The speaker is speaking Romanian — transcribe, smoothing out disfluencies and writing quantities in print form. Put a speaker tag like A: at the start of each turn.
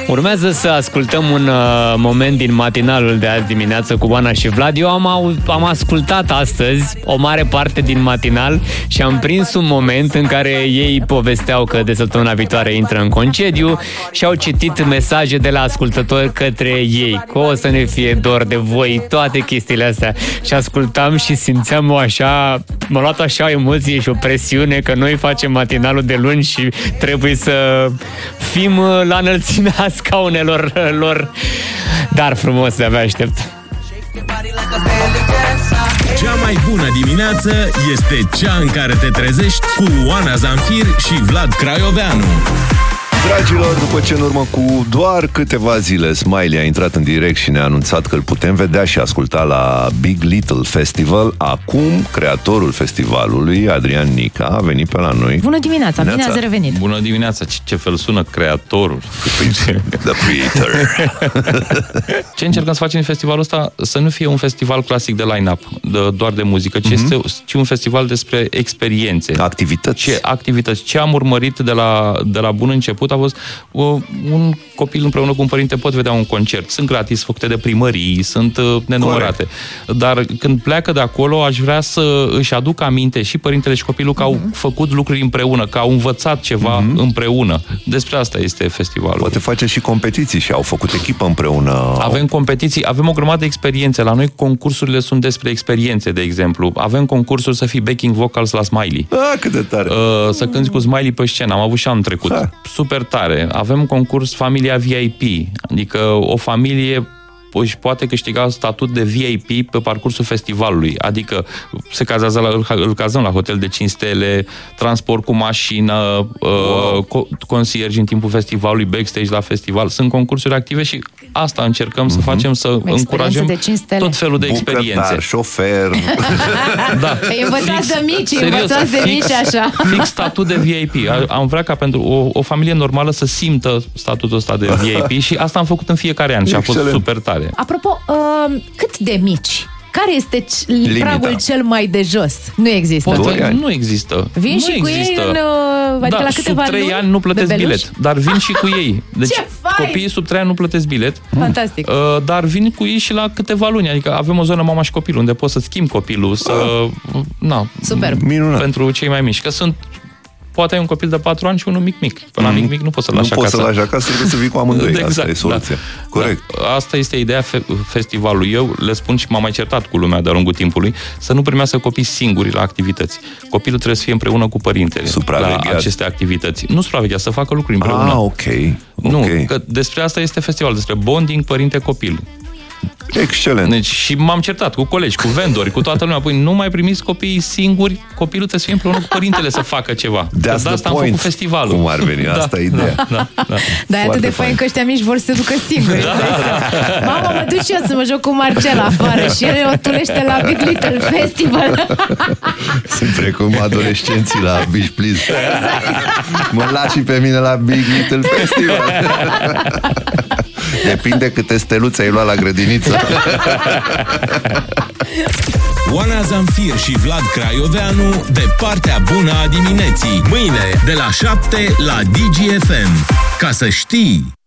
A: Urmează să ascultăm un moment din matinalul de azi dimineață cu Oana și Vlad. Eu am ascultat astăzi o mare parte din matinal și am prins un moment în care ei povesteau că de săptămâna viitoare intră în concediu și au citit mesaje de la ascultători către ei, că o să ne fie dor de voi, toate chestiile astea. Și ascultam și simțeam m-a luat așa o emoție și o presiune că noi facem matinalul de luni și trebuie să fim la înălțimea scaunelor lor. Dar frumos, de-abia aștept.
B: Cea mai bună dimineață este cea în care te trezești cu Oana Zanfir și Vlad Craioveanu.
C: Dragilor, după ce în urmă cu doar câteva zile Smiley a intrat în direct și ne-a anunțat că îl putem vedea și asculta la Big Little Festival, acum creatorul festivalului, Adrian Nica, a venit pe la noi.
D: Bună dimineața, bine ați revenit.
E: Bună dimineața, ce fel sună creatorul.
C: The Creator.
E: Ce încercăm să facem în festivalul ăsta? Să nu fie un festival clasic de line-up, doar de muzică, ci un festival despre experiențe.
C: Activități.
E: Ce am urmărit de la bun început a fost un copil împreună cu un părinte pot vedea un concert. Sunt gratis, făcute de primării, sunt nenumărate. Corect. Dar când pleacă de acolo, aș vrea să își aduc aminte și părintele și copilul că au făcut lucruri împreună, că au învățat ceva împreună. Despre asta este festivalul.
C: Poate face și competiții și au făcut echipă împreună.
E: Avem competiții, avem o grămadă de experiențe. La noi concursurile sunt despre experiențe, de exemplu. Avem concursuri să fii backing vocals la Smiley.
C: Cât de tare!
E: Să cânti cu Smiley pe scenă. Am avut și anul trecut. Super tare. Avem concurs familia VIP, adică o familie își poate câștiga statut de VIP pe parcursul festivalului, adică se cazează îl cazăm la hotel de 5 stele, transport cu mașină, conciergi în timpul festivalului, backstage la festival. Sunt concursuri active și asta încercăm să facem, să încurajăm tot felul de experiențe.
C: Bucătar, șofer.
D: Da. Învățați de mici, așa.
E: Fix statut de VIP. Am vrea ca pentru o familie normală să simtă statutul ăsta de VIP și asta am făcut în fiecare an și a fost super tare.
D: Apropo, cât de mici? Care este pragul cel mai de jos? Nu există.
E: Nu există.
D: Vin și cu ei adică la câteva
E: sub 3 ani nu plătesc bilet, dar vin și cu ei. Deci copiii sub 3 ani nu plătesc bilet.
D: Fantastic.
E: Dar vin cu ei și la câteva luni. Adică avem o zonă mama și copilul, unde poți să schimbi copilul,
D: super.
C: Minunat.
E: Pentru cei mai mici. Că poate ai un copil de 4 ani și unul mic. Până la mic nu poți să-l lași acasă.
C: Nu poți să-l lași acasă, trebuie să vii cu amândoi.
E: Exact,
C: asta e soluția. Corect.
E: Asta este ideea festivalului. Eu le spun și m-am mai certat cu lumea de-a lungul timpului, să nu primească copii singuri la activități. Copilul trebuie să fie împreună cu părintele la aceste activități. Nu supravegheat, să facă lucruri împreună.
C: Ok.
E: Nu, că despre asta este festival, despre bonding părinte-copil.
C: Excelent.
E: Deci, și m-am certat cu colegi, cu vendori, cu toată lumea. Păi nu mai primiți copiii singuri, copilul trebuie să fie împreună cu părintele să facă ceva. De asta am făcut festivalul.
C: Cum ar veni, asta e ideea.
D: Dar e atât de fain că ăștia mici vor să se ducă singuri. Mama, mă duc și eu să mă joc cu Marcela afară și el o tulește la Big Little Festival.
C: Sunt precum adolescenții la Beach Please. Exact. Mă lași pe mine la Big Little Festival. Depinde câte steluțe ai luat la grădiniță.
B: Oana Zanfir și Vlad Craioveanu de partea bună a dimineții. Mâine de la 7 la DGFM. Ca să știi!